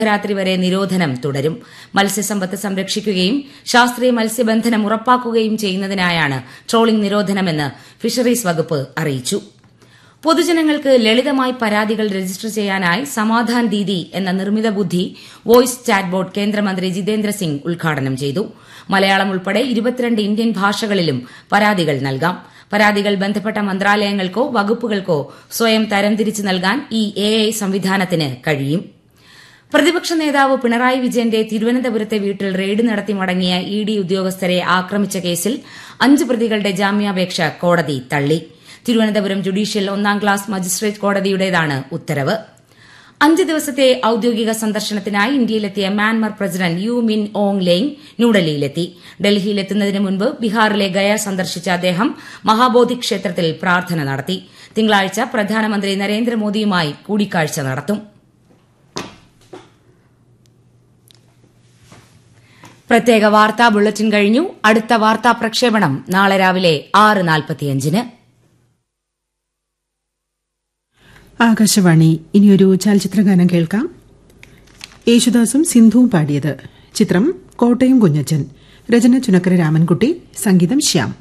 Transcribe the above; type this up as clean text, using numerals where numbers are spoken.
രാത്രി വരെ നിരോധനം തുടരും. മത്സ്യസമ്പത്ത് സംരക്ഷിക്കുകയും ശാസ്ത്രീയ മത്സ്യബന്ധനം ഉറപ്പാക്കുകയും ചെയ്യുന്നതിനായാണ് ട്രോളിംഗ് നിരോധനമെന്ന് ഫിഷറീസ് വകുപ്പ് അറിയിച്ചു. പൊതുജനങ്ങൾക്ക് ലളിതമായി പരാതികൾ രജിസ്റ്റർ ചെയ്യാനായി സമാധാൻ ദീദി എന്ന നിർമ്മിത ബുദ്ധി വോയിസ് ചാറ്റ്ബോട്ട് കേന്ദ്രമന്ത്രി ജിതേന്ദ്ര സിംഗ് ഉദ്ഘാടനം ചെയ്തു. മലയാളം ഉൾപ്പെടെ 22 ഇന്ത്യൻ ഭാഷകളിലും പരാതികൾ നൽകാം. പരാതികൾ ബന്ധപ്പെട്ട മന്ത്രാലയങ്ങൾക്കോ വകുപ്പുകൾക്കോ സ്വയം തരംതിരിച്ച് നൽകാൻ ഈ AI സംവിധാനത്തിന് കഴിയും. പ്രതിപക്ഷ നേതാവ് പിണറായി വിജയന്റെ തിരുവനന്തപുരത്തെ വീട്ടിൽ റെയ്ഡ് നടത്തി മടങ്ങിയ ED ഉദ്യോഗസ്ഥരെ ആക്രമിച്ച കേസിൽ 5 പ്രതികളുടെ ജാമ്യാപേക്ഷ കോടതി തള്ളി. തിരുവനന്തപുരം ജുഡീഷ്യൽ 1ാം ക്ലാസ് മജിസ്ട്രേറ്റ് കോടതിയുടേതാണ് ഉത്തരവ്. 5 ദിവസത്തെ ഔദ്യോഗിക സന്ദർശനത്തിനായി ഇന്ത്യയിലെത്തിയ മ്യാൻമർ പ്രസിഡന്റ് യു മിൻ ഓങ് ലെയ്ങ് ന്യൂഡൽഹിയിലെത്തി. ഡൽഹിയിലെത്തുന്നതിന് മുൻപ് ബീഹാറിലെ ഗയ സന്ദർശിച്ച അദ്ദേഹം മഹാബോധി ക്ഷേത്രത്തിൽ പ്രാർത്ഥന നടത്തി. തിങ്കളാഴ്ച പ്രധാനമന്ത്രി നരേന്ദ്രമോദിയുമായി കൂടിക്കാഴ്ച നടത്തും. പ്രത്യേക വാർത്താ ബുള്ളറ്റിൻ കഴിഞ്ഞു. അടുത്ത വാർത്താ പ്രക്ഷേപണം നാളെ രാവിലെ 6:45-ന്. ആകാശവാണി. ഇനിയൊരു ചലച്ചിത്രഗാനം കേൾക്കാം. യേശുദാസും സിന്ധുവും പാടിയത്. ചിത്രം കോട്ടയം കുഞ്ഞച്ചൻ. രചന ചുനക്കര രാമൻകുട്ടി. സംഗീതം ശ്യാം.